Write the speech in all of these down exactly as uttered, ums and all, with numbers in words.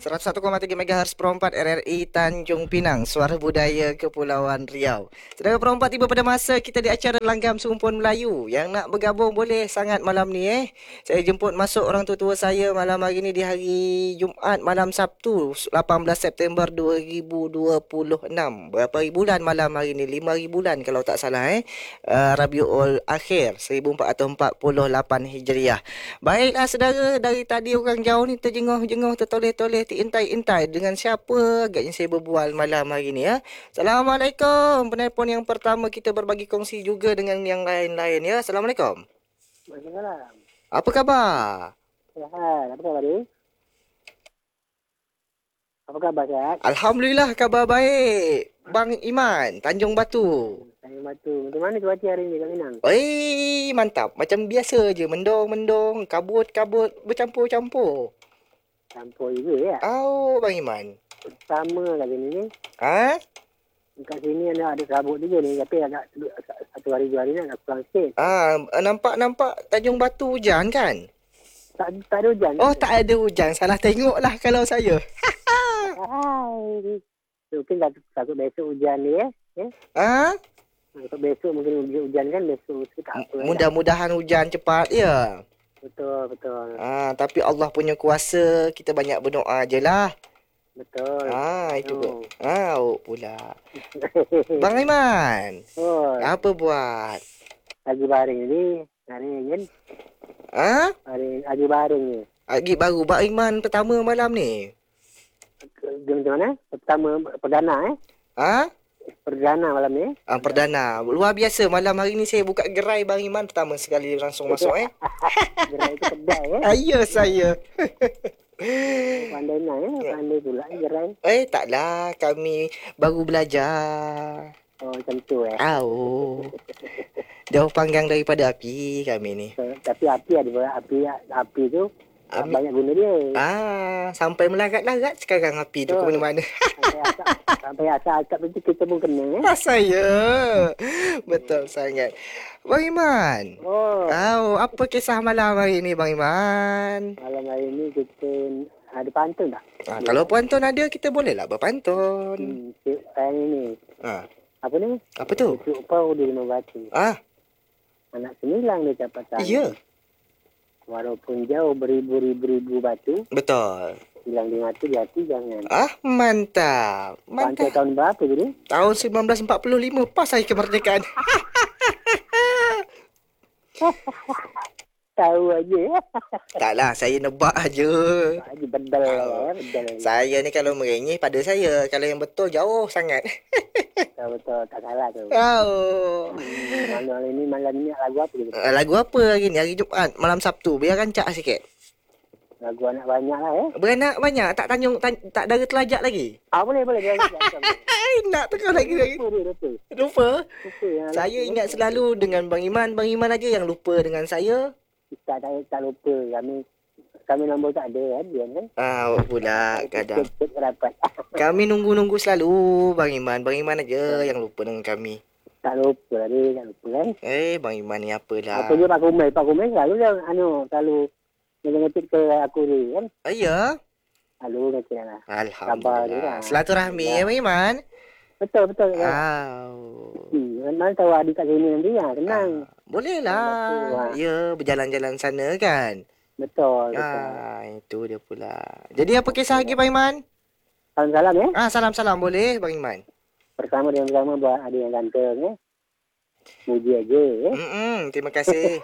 seratus satu koma tiga megahertz perempat R R I Tanjung Pinang, Suara Budaya Kepulauan Riau. Saudara perempat, tiba pada masa kita di acara Langgam Sumpun Melayu. Yang nak bergabung boleh sangat malam ni eh. Saya jemput masuk orang tua-tua saya malam hari ni di hari Jumaat malam Sabtu lapan belas September dua ribu dua puluh enam. Berapa hari bulan malam hari ni? lima hari bulan kalau tak salah eh. Uh, Rabiul Akhir seribu empat ratus empat puluh lapan Hijriah. Baiklah saudara, dari tadi orang jauh ni terjengah-jengah, tertoleh-toleh, terintai-intai dengan siapa agaknya saya berbual malam hari ni ya. Assalamualaikum. Penelpon yang pertama kita berbagi kongsi juga dengan yang lain-lain ya. Assalamualaikum. Waalaikumsalam. Apa khabar? Sihat. Apa khabar dia? Apa khabar sihat? Alhamdulillah khabar baik. Bang Iman, Tanjung Batu. Tanjung Batu. Macam mana cuaca hari ni kat Minang? Eh, mantap. Macam biasa je. Mendung-mendung, kabut-kabut, bercampur-campur. Campur juga ya? Oh, Bang Iman. Sama lagi ni ni. Ha? Kat sini ada ada kabut juga ni. Tapi agak satu hari dua hari ni agak kurang sikit. Ah, nampak-nampak Tanjung Batu hujan kan? Tak, tak ada hujan. Oh, tak ada hujan. Salah tengok lah kalau saya. Hai. Mungkin takut, takut besok hujan ni eh. eh? Ha? Takut besok mungkin hujan kan besok. Tak apa. Mudah-mudahan hujan cepat ya. Betul, betul. Ah, tapi Allah punya kuasa, kita banyak berdoa je lah. Betul. Ah, itu oh. pun. Ah, oh, pula. Bang Iman. Oh. Apa buat? Lagi baring ni. Hari ni kan. Ha? Hari lagi baring ni. Lagi baru Bang Iman pertama malam ni. Macam mana? Pertama, perdana eh? Ha? Perdana malam ni. Ah, perdana. Luar biasa. Malam hari ni saya buka gerai Bang Iman pertama sekali langsung masuk eh. Gerai tu kedai eh. Ayo saya. Pandai nak eh. Pandai pula gerai. Eh, taklah. Kami baru belajar. Oh, macam tu eh. Au. Jauh panggang daripada api kami ni. So, tapi api ada berapa? Api, api tu Api. banyak guna dia. Ah, sampai melarat-larat sekarang api tu Oh. ke mana-mana. Sampai asap, sampai asap asap tu kita pun kena eh. Pas saya. Betul sangat. Bang Iman. Oh, Oh, apa kisah malam hari ni Bang Iman? malam hari ni kita ada pantun tak? Ah, kalau pantun ada, kita bolehlah berpantun. Hmm, saya ni. Ah, Apa ni? apa tu? Cucuk pau di lima batu. Ah, Anak sembilan dia dapat tangan. iya. Walaupun jauh beribu-ribu-ribu batu, Betul. bilang di mati di hati jangan. Ah, mantap. Pantai Mantap. tahun berapa jadi? Tahun seribu sembilan ratus empat puluh lima pas hari kemerdekaan. Tahu aja. Taklah, saya nebak aja. Aja bedal lah, bedal. Saya ni kalau merengeh pada saya, kalau yang betul jauh sangat. Betul betul tak salah tu. Oh. Hmm, malam ini malam ni lagu apa gitu? Uh, lagu apa hari ni? Hari Jumaat, malam Sabtu. Biar rancak sikit. Lagu anak banyak lah eh. Beranak banyak, tak tanjung tan, tak dara telajak lagi. Ah boleh boleh dia. Hai, nak tengok lagi lagi. Lupa dia lupa. Lupa? Lupa ya. Saya ingat selalu dengan Bang Iman. Bang Iman aja yang lupa dengan saya. Tak tak tak lupa kami kami nombor tak ada kan dia kan. Ah, pula kadang. Cek rapat. Kami nunggu-nunggu selalu Bang Iman. Bang Iman aja yang lupa dengan kami. Tak lupa lah dia, tak lupa kan. Eh, Bang Iman ni apalah. Apa dia Pak Kumai, Pak Kumai selalu dia anu selalu ngetik ke aku ni kan. Ah, ya? Selalu ngetik lah. Alhamdulillah. dia. Silaturahmi ya Bang Iman. Betul betul. Ya. Ah. Hmm, mana tahu adik kat sini nanti ya, tenang. Ah, boleh lah. Ya, berjalan-jalan sana kan. Betul, betul. Ah, itu dia pula. Jadi apa kisah lagi Bang Iman? Salam-salam ya. Ah, salam-salam boleh Bang Iman. Pertama yang pertama buat adik yang ganteng ya. Muji aja ya. Hmm, terima kasih.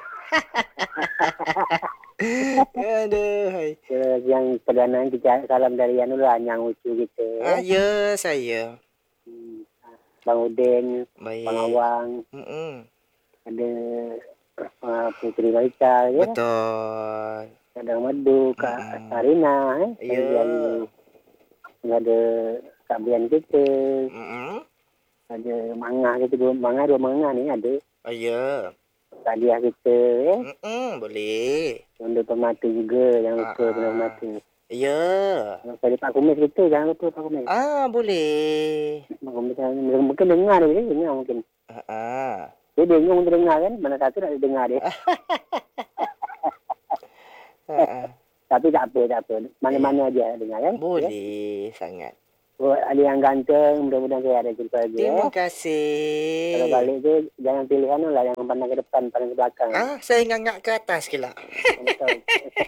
Aduh, hai. Terus yang perdana kita salam dari anu lah yang lucu kita. Ah, Ya. ya, saya. Hmm. Bang Udin, Baik. Bang Awang, Hmm, ada uh, Putri Maika ya. betul. Ada Madu, Kak Mm-mm. Sarina eh. Ya. Kemudian ada Kak Bian kita, Hmm, ada Mangah kita dua Mangah dua Mangah ni ada. ah, ya. Kak Dia kita ya. Hmm, boleh. Yang Permata juga, yang lupa Ah, ah. Permata. Ya. Kalau Pak Kumis kita jangan lupa Pak Kumis. Ah, boleh. Pak Kumis jangan- mungkin dengar dia, dengar mungkin. Ah, ah. Dia dengar mungkin dengar kan, mana satu nak dengar dia. Ah, ah. Tapi tak apa, tak apa. Mana-mana aja dengar kan. Boleh sangat. Oh, ada yang ganteng, mudah-mudahan saya ada jumpa lagi. Terima Eh. kasih. Kalau balik tu, jangan pilih anu lah, yang pandang ke depan, pandang ke belakang. Ah, saya ngangak ke atas kila. Betul.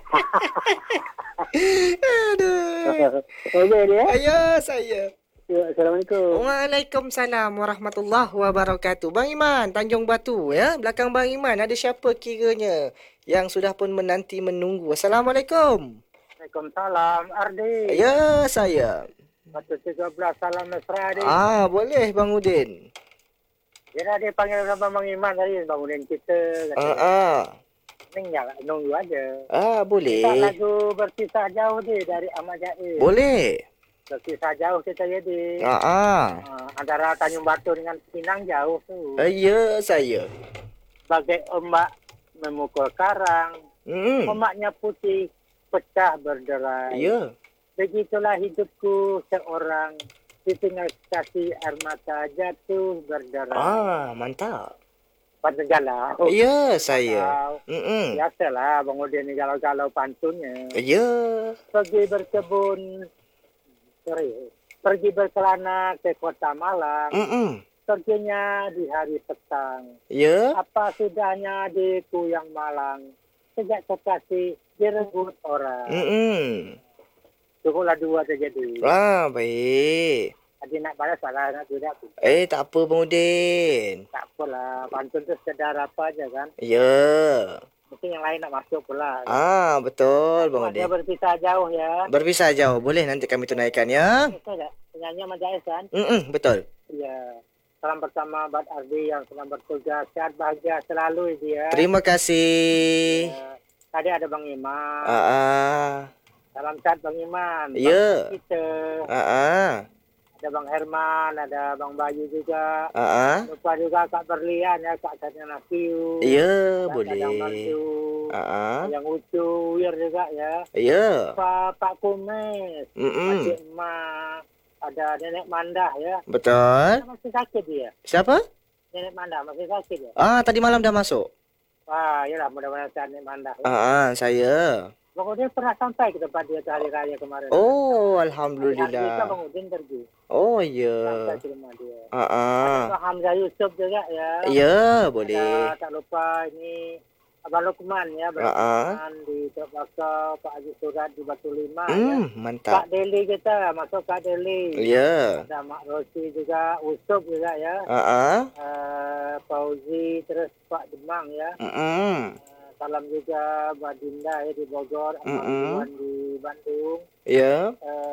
Aduh. Okey dia. Ayo saya. Ya, Assalamualaikum. Waalaikumsalam warahmatullahi wabarakatuh. Bang Iman, Tanjung Batu ya. Belakang Bang Iman ada siapa kiranya yang sudah pun menanti menunggu. Assalamualaikum. Waalaikumsalam, Ardi. Ya, saya. seratus tiga belas salam mesra, Ardi. Ah, boleh Bang Udin. Dia dia panggil sama Bang Iman tadi, Bang Udin kita. Ah, ah. Ini ya, nunggu aja. Ah, Kita boleh. lagu berpisah jauh dia dari Ahmad Jaiz. Boleh. Berpisah jauh kita jadi. Ah, ah. Uh, antara Tanjung Batu dengan Pinang jauh tu. Ah, ya, saya. Bagai ombak memukul karang, Hmm. ombaknya putih, pecah berderai. Ya. Begitulah hidupku seorang, ditinggal kasih air mata jatuh berderai. Ah, mantap. Pada galau. Ya, saya. Galau. Hmm. Biasalah Bang Udin ni galau-galau pantunnya. Ya. Pergi berkebun, sorry, pergi berkelana ke kota Malang. Hmm. Perginya di hari petang. Ya. Apa sudahnya di Kuyang Malang? Sejak kekasih direbut orang. Hmm. Cukuplah dua terjadi. Ah, baik. Tadi nak balas salah, nak tidak. Eh, tak apa Bang Udin. Tak apalah. Pantun tu sekedar apa aja kan. Ya. Mungkin yang lain nak masuk pula. Ah, betul Bang Dia Udin. berpisah jauh ya. Berpisah jauh. Boleh nanti kami tunaikan ya. Betul tak? Penyanyi Ahmad Jaiz kan? Hmm, betul. Ya. Salam pertama buat Ardi yang sedang bertugas. Sehat bahagia selalu dia. Terima kasih. Ya. Tadi ada Bang Iman. Ah, ah. Salam sehat Bang Iman. Ya. Bang kita. Ah, ah. Ada Bang Herman, ada Bang Bayu juga. Ah, ah. Lupa juga Kak Berlian ya, Kak Tanya Nafiu. Ya, Kak boleh. Kadang Mantu. Ah, ah. Yang lucu, Wir juga ya. Ya. Pak, Pak Kumes. Hmm. Pakcik Emak. Ada Nenek Mandah ya. Betul. Masih sakit dia. Siapa? Nenek Mandah masih sakit ya. Ah, tadi malam dah masuk. Wah, yalah mudah-mudahan sehat Nenek Mandah. Ya. Ah, ah, saya. Bang Udin pernah sampai ke tempat dia ke hari raya kemarin. Oh, Hari alhamdulillah. Bang Udin pergi. Oh, Sampai ya. ke rumah dia. Ah, ah. Ada Hamzah Yusuf juga ya. Ya, boleh. Ada, tak lupa ini Abang Lukman ya. Abang Ah, ah. Lukman di Teluk Bakar, Pak Haji Surat di Batu Lima ya. Hmm, Kak mantap. Deli kita, masuk Kak Deli. Ya. Ada Mak Rosi juga, Usop juga ya. Ah, ah. Uh, Fauzi, terus Pak Demang ya. Hmm. Uh, salam juga Mbak Dinda ya di Bogor, Ahmad Mm-mm. Iwan di Bandung. Ya.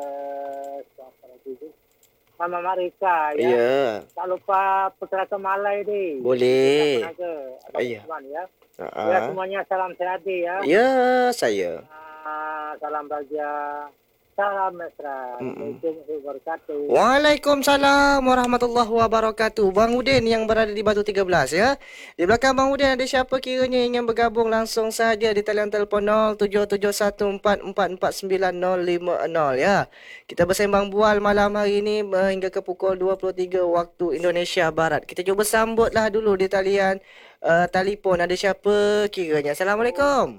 Uh, siapa lagi tu? Mama Marika ya. Ya. Tak lupa Putra Kemalai di. Boleh. Tak pernah ke? Abang Iya. Usman ya. Ah, Ya ah. semuanya salam sehat ya. Ya, saya. Ah, salam bahagia. Salam mesra. Mm-mm. Assalamualaikum warahmatullahi wabarakatuh. Waalaikumsalam warahmatullahi wabarakatuh. Bang Udin yang berada di Batu tiga belas ya. Di belakang Bang Udin ada siapa kiranya ingin bergabung langsung saja di talian telefon nol tujuh tujuh satu empat empat empat sembilan nol lima nol ya. Kita bersembang bual malam hari ini uh, hingga ke pukul dua puluh tiga waktu Indonesia Barat. Kita cuba sambutlah dulu di talian uh, telefon ada siapa kiranya. Assalamualaikum.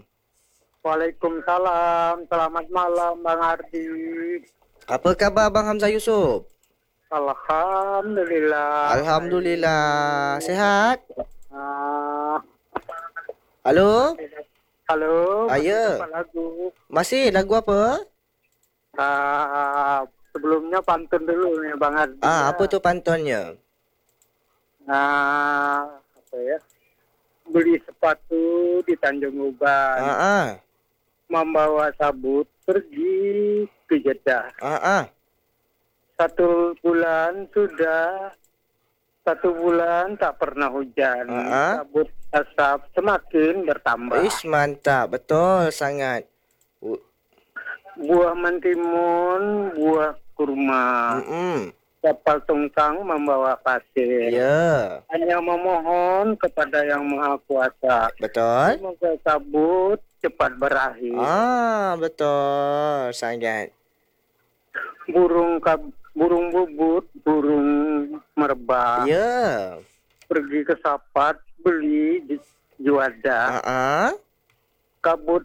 Waalaikumsalam. Selamat malam Bang Ardi. Apa khabar Bang Hamzah Yusof? Alhamdulillah. Alhamdulillah. Sehat? Ah, Halo? halo. Ah, ya. Apa lagu? Masih lagu apa? Ah, sebelumnya pantun dulu nih Bang Ardi. Ah, apa tu pantunnya? Ah, apa ya? Beli sepatu di Tanjung Uban. Ah, ah. Membawa sabut pergi ke Jeddah. Ah, ah. Satu bulan sudah, satu bulan tak pernah hujan. Ah, ah. Sabut asap semakin bertambah. Ish, mantap. Betul sangat. Uh, Buah mentimun, buah kurma. Mm-mm. Kapal tungkang membawa pasir. Ya, Hanya memohon kepada Yang Maha Kuasa. betul. Semoga sabut cepat berakhir. Ah, betul sangat. Burung kab burung bubut, burung merbah. Ya. Pergi ke Sapat beli ju- juada. Ah, ah. Kabut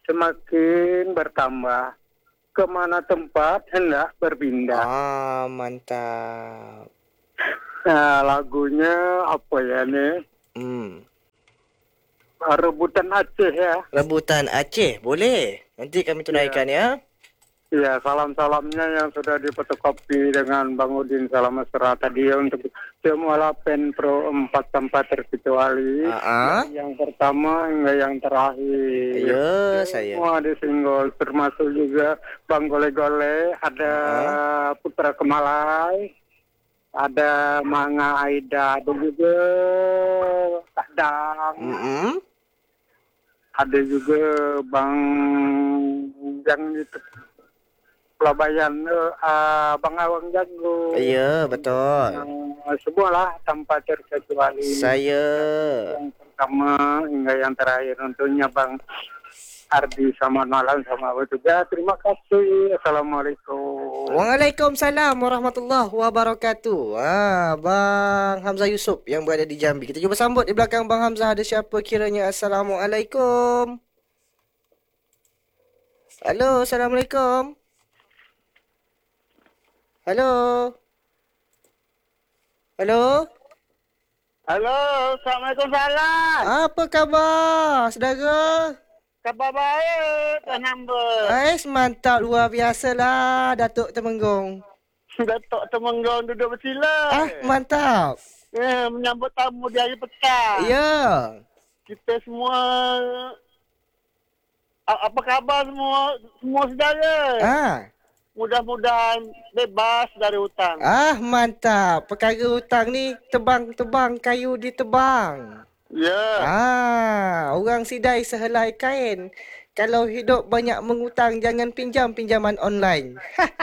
semakin bertambah. Kemana tempat hendak berpindah. Ah, mantap. Nah, lagunya apa ya nih? Hmm. Rebutan Aceh ya. Rebutan Aceh, boleh. Nanti kami tunaikan ya. Ya, salam-salamnya yang sudah difotokopi dengan Bang Udin Salam Mesra tadi ya, untuk semua Lapen Pro empat tanpa terkecuali. Ah, ah. Yang pertama hingga yang terakhir. Ayo, saya. Semua disinggol, termasuk juga Bang Gole-Gole, ada Ah. Putra Kemalai, ada Manga Aida, ada juga Kak Dang, Mm-mm. ada juga Bang yang itu Pelabayan, uh, Bang Awang Jago. Iya, betul. Uh, semualah tanpa terkecuali. Saya. Yang pertama hingga yang terakhir tentunya Bang Ardi sama Nalan sama Abu juga. Terima kasih. Assalamualaikum. Waalaikumsalam warahmatullahi wabarakatuh. Ah, Bang Hamzah Yusof yang berada di Jambi. Kita cuba sambut di belakang Bang Hamzah, ada siapa kiranya? Assalamualaikum. Halo, Assalamualaikum. Halo. Halo. Halo, Assalamualaikum salam. Apa khabar, saudara? Khabar baik, Tuan Hamba. Ais, mantap, luar biasa lah, Datuk Temenggung. Datuk Temenggong duduk bersila. Ah, mantap. Eh, menyambut tamu di hari petang. Ya. Kita semua, a- apa khabar semua, semua saudara? Ah. Mudah-mudahan bebas dari hutang. Ah, mantap. Perkara hutang ni tebang-tebang kayu ditebang. Ya. Ah, orang sidai sehelai kain. Kalau hidup banyak mengutang, jangan pinjam pinjaman online.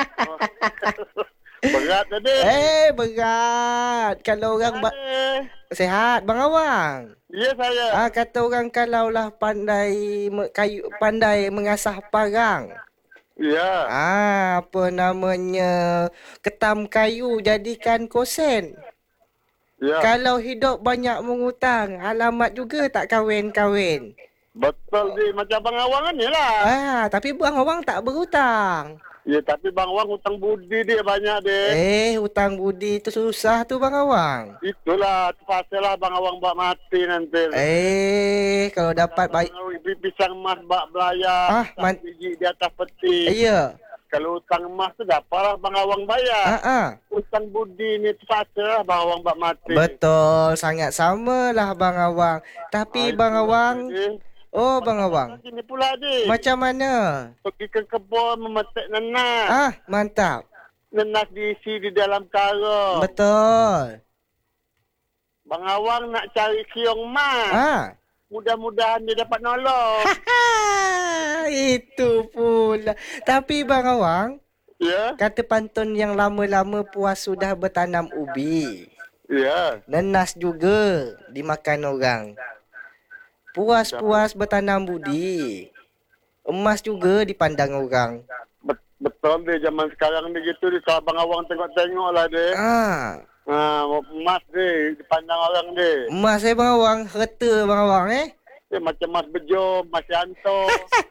Berat tadi. Eh, berat. Kalau orang ba- Eh, sehat, Bang Awang. Ya saya. Ah, kata orang kalaulah pandai me- kayu pandai mengasah parang. Ya. Ah, apa namanya? Ketam kayu jadikan kosen. Ya. Kalau hidup banyak mengutang, alamat juga tak kahwin-kahwin. Betul di macam Bang Awang kan ya lah. Ah, tapi Bang Awang tak berhutang. Ya tapi Bang Awang hutang budi dia banyak deh. Eh, hutang budi tu susah tu Bang Awang. Itulah terpaksa lah Bang Awang bak mati nanti. Eh, kalau dapat baik. Pi- Pisang emas bak belayar. Ah, tak man- biji di atas peti. Ya. Kalau hutang emas tu dapatlah Bang Awang bayar. Ah, ah. Hutang budi ni terpaksa lah Bang Awang bak mati. Betul, sangat samalah Bang Awang. Tapi Ah, Bang itulah Awang, dia. oh Bang Awang, Sini pula dia. macam mana? Pergi ke kebun memetik nenas. Ah, mantap. Nenas diisi di dalam karung. Betul. Bang Awang nak cari kiong mas. Ah. Mudah-mudahan dia dapat nolong. Haha, itu pula. Tapi Bang Awang, Ya, kata pantun yang lama-lama puas sudah bertanam ubi. ya. Nenas juga dimakan orang. Puas-puas bertanam budi. Emas juga dipandang orang. Bet- betul dia zaman sekarang ni gitu dia. Kalau Bang Awang tengok-tengok lah dia. Ah, Ha, emas dia dipandang orang dia. emas eh Bang Awang, reta Bang Awang eh. Dia macam Mas Bejo, Mas Yanto.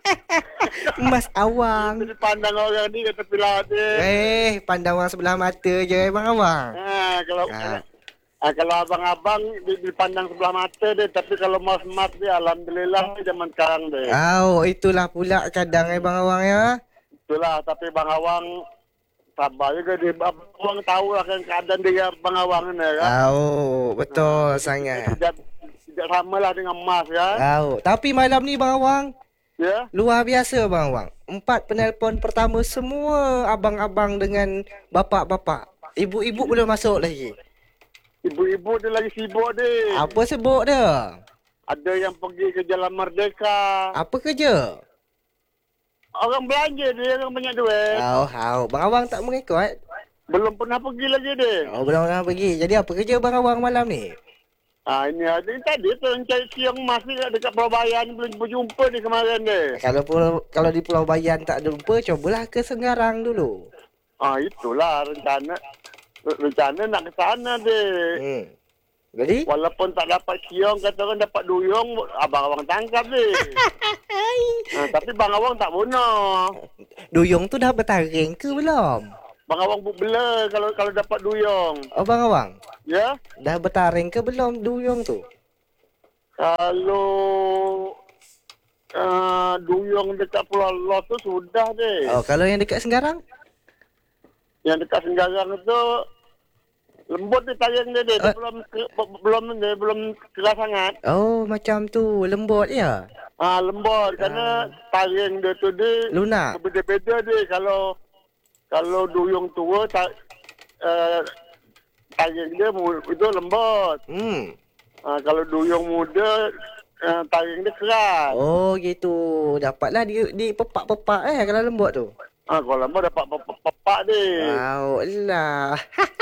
Emas awang. Dia dipandang orang ni kata pilah dia. Eh, pandang orang sebelah mata je eh Bang Awang. Ha, kalau Ah. ha, kalau abang-abang dia dipandang sebelah mata dia, tapi kalau mas-mas dia alhamdulillah dia zaman sekarang dia. Oh, itulah pula kadang eh Bang Awang ya. Itulah, tapi Bang Awang sabar juga dia. Bang Awang tahu lah kan keadaan dia Bang Awang ni kan. Oh, betul sangat. Tidak tidak samalah dengan mas kan. Oh, tapi malam ni Bang Awang, Ya. luar biasa Bang Awang. Empat penelpon pertama semua abang-abang dengan bapak-bapak. Ibu-ibu belum masuk lagi. Ibu-ibu dia lagi sibuk dia. Apa sebut dia? Ada yang pergi ke Jalan Merdeka. Apa kerja? Orang belanja dia, orang banyak duit. Oh, oh. Bang Awang tak mengikut? Belum pernah pergi lagi dia. Oh, belum pernah pergi. Jadi apa kerja Bang Awang malam ni? Ah ini ada yang tadi tu yang cari siang mas ni dekat Pulau Bayan belum berjumpa ni kemarin dia. Kalau pulau, kalau di Pulau Bayan tak ada jumpa, cobalah ke Senggarang dulu. Ah itulah rencana rencana nak ke sana dia. Hmm. Jadi? Walaupun tak dapat kiong, kata orang dapat duyung, abang-abang tangkap ni. Ha, tapi bang awang tak bunuh. Duyung tu dah bertaring ke belum? Bang awang bela kalau kalau dapat duyung. Oh, Bang Awang. Ya? Dah bertaring ke belum duyung tu? Kalau uh, duyung dekat Pulau Los tu sudah deh. Oh, kalau yang dekat Senggarang? Yang dekat Senggarang tu lembut dia taring dia, dia, dia Uh. belum ke- be- belum dia belum keras sangat. Oh, macam tu. Lembut ya? Ah lembut kerana taring dia tu dia Lunak? berbeza-beza dia. Kalau kalau duyung tua tak uh, taring dia mu- itu lembut. Hmm. Ah kalau duyung muda uh, taring dia keras. Oh, gitu. Dapatlah di, di pepak-pepak eh kalau lembut tu. Ah kalau lembut dapat pepak dia. Wow, lah.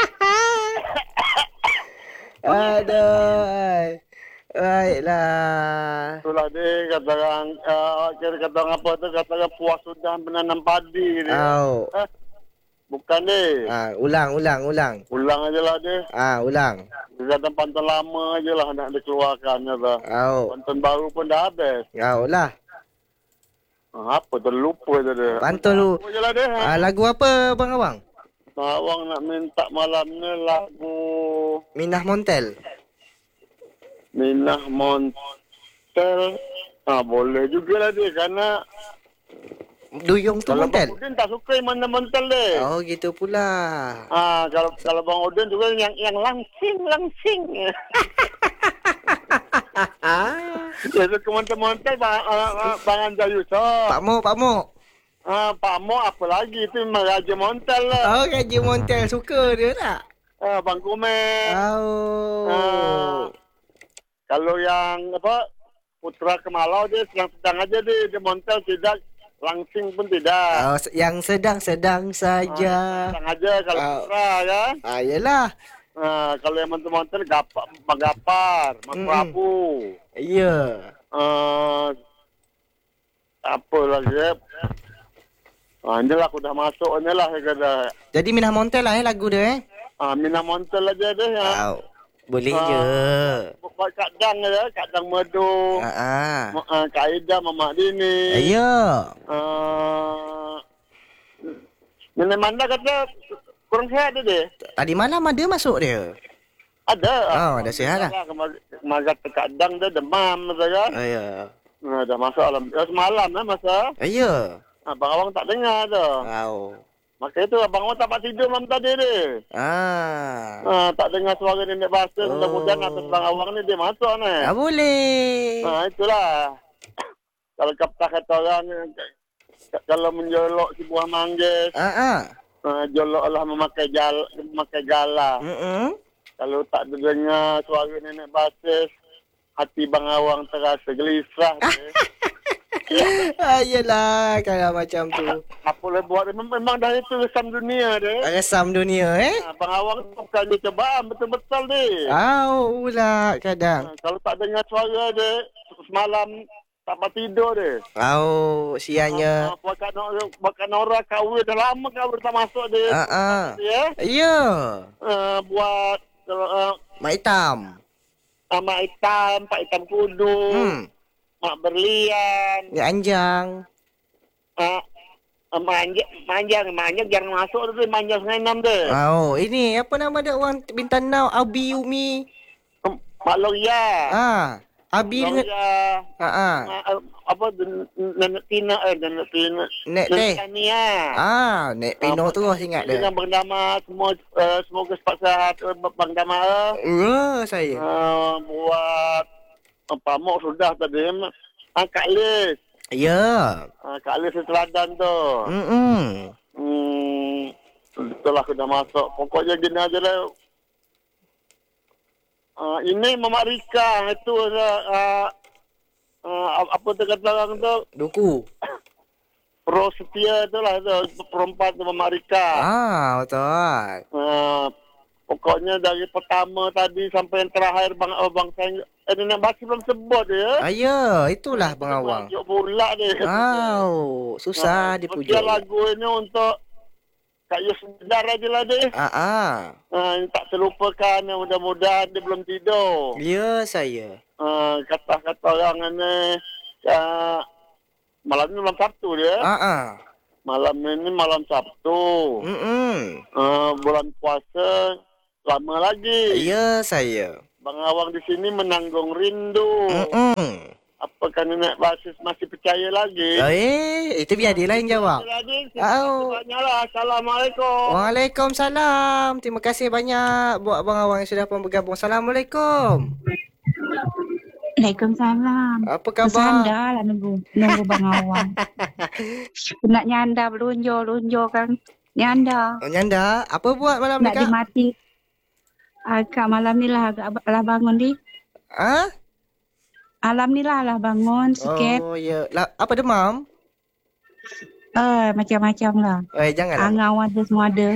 Aduh. Baiklah. Itulah dia kata orang uh, kira kata orang apa tu kata orang puas sudah menanam padi dia. Oh. Eh, bukan dia. Ah, ulang, ulang, ulang. Ulang aja lah dia. Ah, ulang. Dia kata pantun lama aje lah nak dikeluarkan kata. Oh. Pantun baru pun dah habis. Oh lah. Ah, apa terlupa je dia. Pantun lu. Apa je lah dia. Ah, lagu apa Bang Awang? Awang nak minta malam ni lagu Minah Montel. Minah Montel. Ah, boleh jugalah dia kerana Duyung tu kalau Montel. Bang Udin tak suka yang mana Montel dia. Oh, gitu pula. Ah, kalau kalau Bang Udin juga yang yang langsing langsing. Ah. Dia suka Montel-Montel bang uh, bang Anja Yusof. Pak Mo, Pak Mo. Ah, Pak Mo apa lagi tu Raja Montel lah. Oh, Raja Montel suka dia tak? Ah, Bang Kumer. Oh. Ah, kalau yang apa Putra Kemalau dia sedang-sedang aja dia, dia Montel tidak, langsing pun tidak. Oh, se- yang sedang-sedang saja. Sedang aja kalau Ah. Putra ya. Ah, yelah. Ah, kalau yang Montel-Montel gapar, Magapar, Mak Mm-mm. Prabu. Ya. Ah, apa lagi ya? Ah, ini lah aku dah masuk ni lah saya kata. Jadi Minah Montel lah eh lagu dia eh. Ah, Minah Montel aja deh ya. Oh, boleh Ah. je. Buat kadang ya, kadang Medu. Ah, ah. Ma- ah, Kak Aida, Mamak Dini. Ya. Ah, Nenek Manda kata kurang sihat dia deh. Tadi malam ada masuk dia. Ada. Oh, ada sihat lah. Kemarin kemarin kadang dia demam saya. Ah, ya. Nah, dah masuk alam. Ya, semalam lah masa. Ah, ya. Abang Awang tak dengar tu. Oh. Maka itu Abang Awang tak dapat tidur malam tadi dia. Ah. Ah, tak dengar suara nenek bahasa. Oh. Mudah-mudahan atas Abang Awang ni dia masuk ni. Ah, boleh. Ah, itulah. Kalau kata kata orang k- kalau menjolok si buah manggis, Ah, ah. uh, joloklah memakai jal memakai gala. Mm-mm. Kalau tak dengar suara nenek basis, hati Bang Awang terasa gelisah. Ah, yelah kalau macam tu. Apa boleh buat? Memang, memang dah itu resam dunia dia. Resam dunia eh. Ha, Bang Awang tu bukan dia cobaan, betul-betul dia. Oh, pula kadang. Ha, kalau tak dengar suara dia, semalam tak dapat tidur dia. Oh, sianya. Ha, buat Kak Nora, buat Kak Nora kahwin, dah lama kahwin tak masuk dia. Ah, ah. Ya. Ya. Uh, buat uh, Mak Hitam. uh, Mak Hitam, Pak Hitam Kudu, Hmm. Mak Berlian, Ya Anjang. uh, uh, Manjang, Manjang, Manjang jangan masuk tu, Manjang Sungai Enam tu. Oh, ini apa nama dia orang bintang now Abi Umi. Um, Mak Loria. Ah, Abi dengan Loria. ah ah. Mak, uh, apa, Den- Nenek Tina, eh, Nenek Tina. Nek Nenek teh. Tania. Ah, Nek Pino terus ingat dia. Dengan Bang Dama, semua, uh, semoga cepat sehat, uh, Bang Dama. Ya, saya. Uh, buat, apa, Mok sudah tadi. Ah, Kak Lis. Ya. Ah, Kak Lis Teladan tu. Hmm. Hmm, itulah aku dah masuk. Pokoknya gini aja lah. Uh, ini Mama Rika. Itu uh, uh, apa tu kata orang tu? Duku. Pro setia tu lah. Tu, perempuan tu Mama Rika. Ah, betul. Uh, pokoknya dari pertama tadi sampai yang terakhir Bang Abang saya. Eh, Nenek Basi belum sebut dia. Ah, ya, itulah Bang Awang. Pujuk pula dia. Wow, susah Ah, dipujuk. dia lagu ini untuk Kak Yus Dar aja lah deh. Ah, ah. Uh, tak terlupakan, mudah-mudahan dia belum tidur. Ya, saya. Uh, kata-kata orang ni, uh, malam ni malam Sabtu dia. Ah, ah. Malam ini malam Sabtu. Mm-mm. Uh, bulan puasa lama lagi. Ya, saya. Bang Awang di sini menanggung rindu. Mm-mm. Apakah nenek basis masih percaya lagi? Eh, itu biar dia lah yang jawab. Oh. Banyaklah. Assalamualaikum. Waalaikumsalam. Terima kasih banyak buat Abang Awang yang sudah pun bergabung. Assalamualaikum. Waalaikumsalam. Apa khabar? Bersanda lah nunggu, nunggu Bang Awang. Nak nyanda berlunjur-lunjur kan. Nyanda. Oh, Nyanda, apa buat malam ni, Nak Kak? dimati. Agak malam ni lah, agak lah bangun di. Ha? Alam ni lah lah bangun sikit. Oh, ya. La, apa demam? Eh, macam-macam lah. Eh, janganlah. Angau ada, semua ada.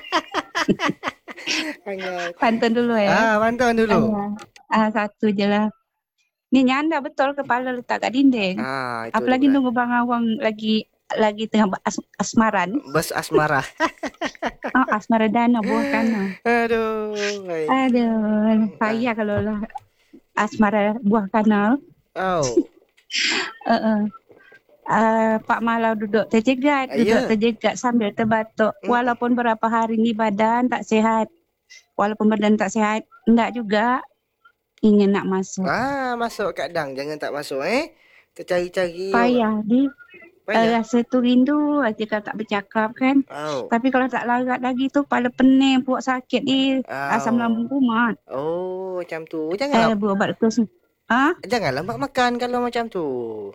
Angau. Pantun dulu ya. Ah, pantun dulu. Ah, ah, satu je lah. Ni nyanda betul kepala letak kat dinding. Ah, itu Apalagi bukan. nunggu Bang Awang lagi lagi tengah as, asmaran. Bes asmara. Oh, asmara dana buah kana. Aduh. Baik. Aduh, payah kalau lah asmara buah kanal. Oh. Uh, uh. Uh, Pak Malau duduk terjegat, Ah, duduk ya. terjegat sambil terbatuk. Hmm. Walaupun berapa hari ni badan tak sihat. Walaupun badan tak sihat, enggak juga ingin nak masuk. Ah, masuk Kak Dang. Jangan tak masuk eh. Tercari-cari. Payah di. Uh, Payah. rasa tu rindu aja kalau tak bercakap kan. Oh. Tapi kalau tak larat lagi tu kepala pening, puak sakit ni, Oh. asam lambung kumat. Oh, macam tu. Eh, Janganlah, berubat terus. Ah, janganlah mak makan kalau macam tu.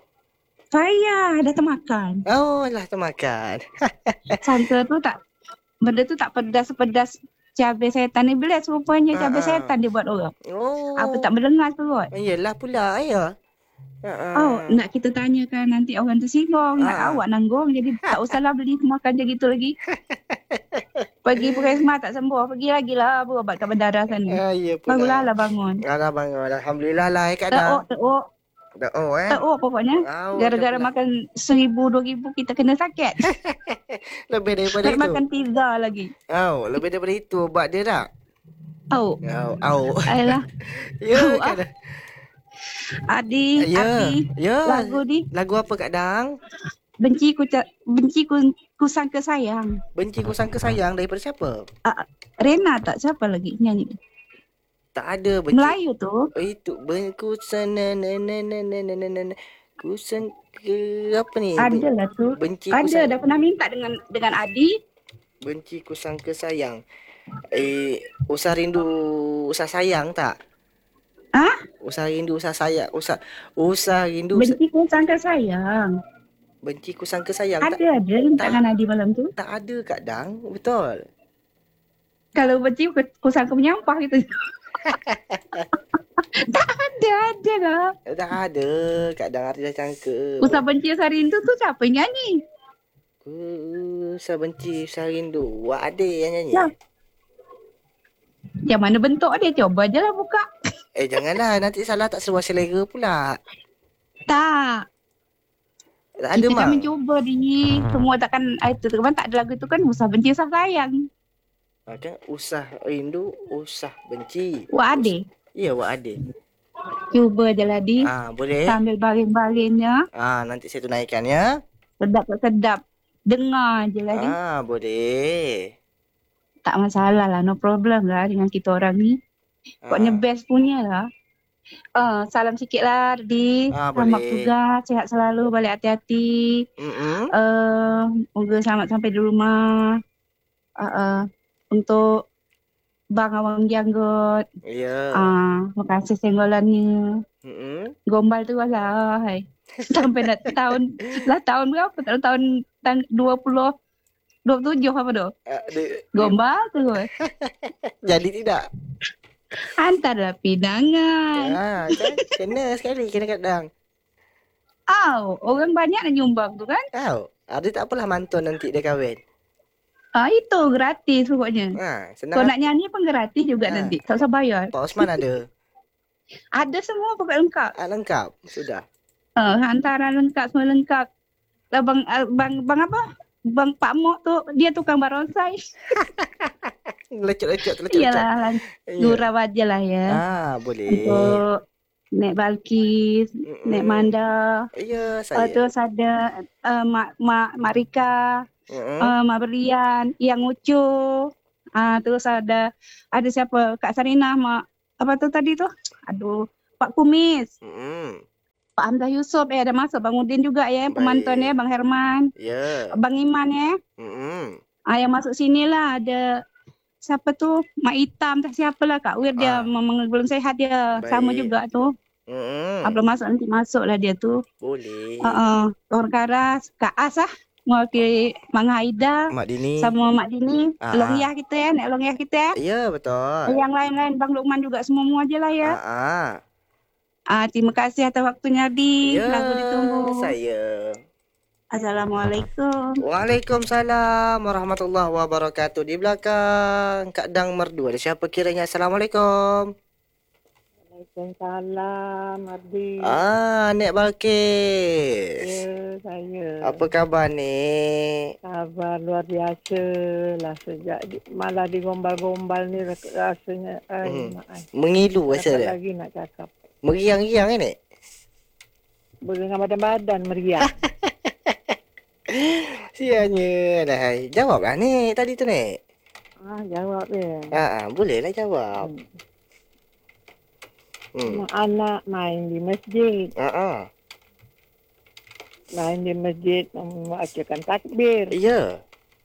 payah dah termakan. Oh, lah termakan. Sangka tu tak, benda tu tak pedas-pedas cabai setan ni. Belas rupanya cabai Ah, ah. setan dia buat orang. Oh. Apa tak berdengar perut. Yelah pula ya. Uh, Oh, nak kita tanyakan nanti orang tersinggung. Nak Ah. awak nanggung. Jadi tak usahlah beli makan macam gitu lagi. Pergi Puskesmas tak sembuh. Pergi lagi lah berubat kat bandara sana. Ah, ya pula. Barulah lah bangun. Alah bang, alhamdulillah lah eh Kak Dang. Teruk, teruk. Oh eh. Teruk pokoknya. Oh, Gara-gara macam pula. makan seribu, dua ribu kita kena sakit. Lebih daripada Tak itu. makan pizza lagi. Oh, lebih daripada itu buat dia tak? Oh, Oh, oh. ayolah. Ya, Oh, Kak Dang. Adi, Ya. Adi. Ya. Lagu ni. Lagu apa Kak Dang? Benci ku ca- benci ku, ku sangka sayang. Benci ku sangka sayang daripada siapa? Ah, Rena tak siapa lagi nyanyi? Tak ada benci. Melayu tu. Oh, itu benku sana na na na na na na na na. Ku sangka apa ni? Ada lah tu. Benci ku Ada sang, dah pernah minta dengan dengan Adi. benci ku sangka sayang. Eh, usah rindu usah sayang tak? Ah, Usah rindu usah sayang, usah usah rindu usah, benci ku sangka sayang. benci ku sangka sayang tak, Ada ada minta tak. dengan Adi malam tu. tak ada Kak Dang, betul. Kalau benci ku, ku sangka menyampah gitu. Tak ada, ada lah. Tak ada Kak Dang ada cangka. Usah benci usah rindu tu siapa yang nyanyi? Ku usah benci usah rindu. Wak Ade yang nyanyi. Ya. Yang mana bentuk dia? Coba je lah buka. Eh janganlah nanti salah tak seruan selera pula. Tak. Tak ada Kita kan mak. mencuba ni. Semua takkan itu tu kan tak ada lagu tu kan usah benci usah sayang. Ada usah rindu, usah benci. Wah Ade. Ya Wak Ade. Cuba je lah Di. Ah boleh. Sambil baring-baringnya. Ah nanti saya tunaikan ya. Sedap-sedap. Dengar je lah Di. Ah boleh. Tak masalah lah. No problem lah dengan kita orang ni. Pokoknya Ah, best punya lah. Uh, salam sikit lah Di. Ah, Selamat boleh. tugas. Sihat selalu. Balik hati-hati. mm-mm. Uh, moga selamat sampai di rumah. Uh, uh, untuk Bang Awang Janggut. Ya. Ah, makasih senggolannya. Mm-mm. Gombal tu lah. Hai. Sampai dah tahun, lah tahun berapa? Tahun, tahun, tahun dua puluh, dua puluh tujuh apa tu? Ah, de- Gombal tu. Jadi tidak. Hantarlah pinangan. Ah, kan? Kena sekali kena Kak Dang. Oh, orang banyak nak nyumbang tu kan? Tahu. Ada tak apalah mantun nanti dia kahwin. Ah, itu gratis pokoknya. Ha, Kau senang. nak nyanyi pun gratis juga Ah. nanti. Tak usah bayar. Pak Osman ada. Ada semua pokok lengkap. Ah, lengkap. Sudah. Uh, hantaran lengkap, semua lengkap. Lah bang, ah, bang, bang apa? Bang Pak Mok tu dia tukang barongsai. Lecok-lecok, lecok-lecok. Iyalah, lan- Ya. gurau aja lah ya. Ah, boleh. Untuk Nek Balkis, Nek Mm-mm. Manda, Ya, uh, saya. terus ada uh, Mak Mak Mak Rika, Mm-mm. uh, Mak Berlian, Yang Ucu, uh, terus ada ada siapa Kak Sarina, Mak apa tu tadi tu? Aduh, Pak Kumis, Mm-mm. Pak Hamzah Yusof, eh ada masuk Bang Udin juga ya, pemantun ya, Baik. Bang Herman, Ya. Bang Iman ya. Mm-mm. Ah yang masuk sini lah ada siapa tu? Mak Hitam tak siapa lah Kak Wir dia Ah. memang belum sehat dia. Sama Baik. juga tu. Mm-mm. Ah, belum masuk nanti masuk lah dia tu. Boleh. Uh, uh, orang Karas, Kak As lah. Mewakili Mang Haida Mak Dini. sama Mak Dini. Ah, Long ah. Yah kita ya, Nek Long Yah kita ya. Ya, betul. Yang lain-lain Bang Lukman juga semua-semua aja lah ya. Ah, ah. Ah, terima kasih atas waktunya Di. Ya, Lagu ditunggu. saya. Assalamualaikum. Waalaikumsalam warahmatullahi wabarakatuh. Di belakang Kak Dang Merdu. Ada siapa kiranya? Assalamualaikum. Waalaikumsalam, Ardi. Ah, Nek Balkis. Ya, saya. Apa khabar ni? Kabar luar biasa lah sejak di, malah digombal-gombal ni rasanya. Ay, Hmm. mak, ay. Mengilu rasa Tak dia. lagi nak cakap. Meriang-riang kan, Nek? Dengan badan-badan meriah. Sianya dah. hai. Jawablah Nek tadi tu, Nek. ah, jawab dia. Ah, ah, bolehlah jawab. Hmm. Hmm. Anak main di masjid. Ah, ah. Main di masjid membacakan takbir. Ya.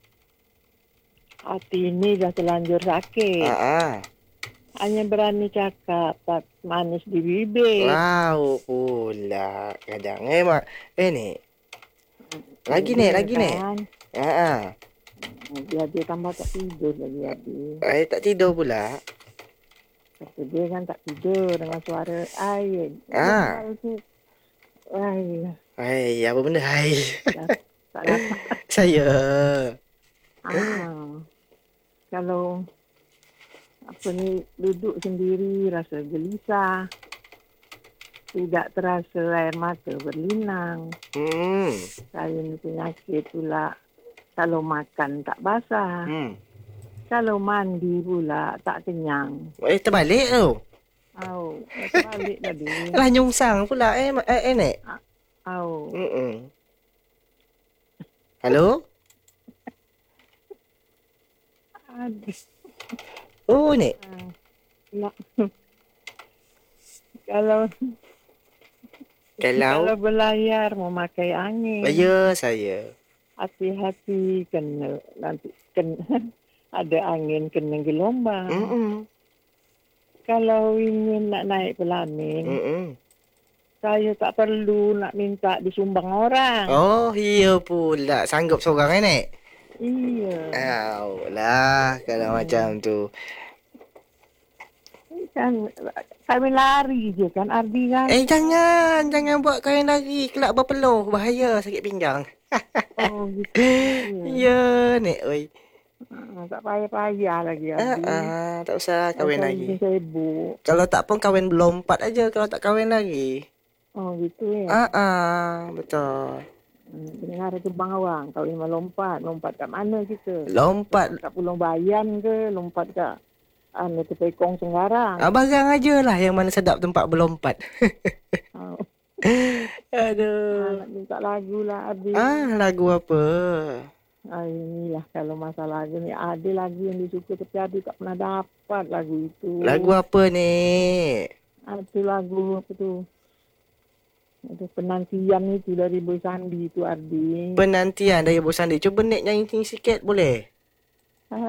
Hati ini dah terlanjur sakit. Ah, ah. Hanya berani cakap tak manis di bibir. Wow, pula kadang eh mak. Eh Nek. Lagi Nek, lagi Nek. Kan? Ah, ah. Dia dia tambah tak tidur lagi Adi. Eh tak tidur pula. Kata dia kan tak tidur dengan suara air. Ah. Air. Hai, apa benda hai? Tak dapat. Saya. Ah. Kalau apa ni duduk sendiri rasa gelisah. Tidak terasa air mata berlinang. Hmm. Saya ni penyakit pula. Kalau makan tak basah. Hmm. Kalau mandi pula tak kenyang. Eh terbalik tu. Au, oh, balik tadi. Lah nyungsang pula eh ma- eh, eh Nek. Au. Hmm. Halo? Aduh. Oh Nek. Nak. Kalau Kalau kalau berlayar memakai angin, ya saya. hati-hati kena nanti kena ada angin kena gelombang. Hmm. Kalau ingin nak naik pelamin, Hmm. saya tak perlu nak minta disumbang orang. Oh, iya pula. Sanggup seorang eh Nek. Iya. Au lah kalau Hmm. macam tu. Kan kami lari je kan Ardi kan. Eh jangan, jangan buat kain lari kelak berpeluh, bahaya sakit pinggang. Oh gitu. Ya, Nek oi. Ah, tak payah-payah lagi Ah, Ardi. ah, tak usah kahwin Saya lagi. sibuk. Kalau tak pun kahwin berlompat aja kalau tak kahwin lagi. Oh gitu ya. Ah, ah, betul. Hmm, dengar itu bang awang, kahwin melompat, lompat kat mana kita? Lompat Kat Pulau Bayan ke, lompat kat anu tu Pekong Senggarang. ah, barang aja lah yang mana sedap tempat berlompat. Oh, Aduh. nak minta lagu lah Ardi. Ah, lagu apa? Ah, inilah kalau masalah lagu ni, ada lagu yang disuka tapi Ardi tak pernah dapat lagu itu. Lagu apa ni? Ada lagu apa tu? Ada penantian itu dari Boy Sandi itu Ardi. Penantian dari Boy Sandi. Cuba Nek nyanyi sikit boleh?